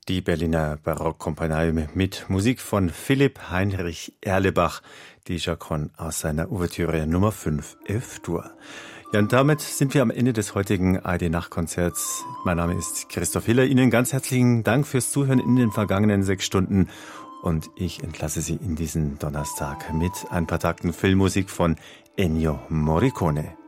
Die Berliner Barockkompanie mit Musik von Philipp Heinrich Erlebach, die Chaconne aus seiner Ouvertüre Nummer 5 F-Dur. Ja, und damit sind wir am Ende des heutigen ARD-Nachtkonzerts. Mein Name ist Christoph Hiller. Ihnen ganz herzlichen Dank fürs Zuhören in den vergangenen 6 Stunden. Und ich entlasse Sie in diesen Donnerstag mit ein paar Takten Filmmusik von Ennio Morricone.